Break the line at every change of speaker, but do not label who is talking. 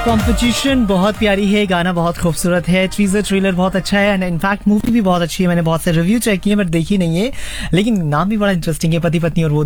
Composition बहुत प्यारी है, गाना बहुत खूबसूरत है, टीजर ट्रेलर बहुत अच्छा है एंड इनफैक्ट मूवी भी बहुत अच्छी है। मैंने बहुत से रिव्यू चेक किए बट देखी नहीं है, लेकिन नाम भी बड़ा इंटरेस्टिंग है, पति पत्नी और वो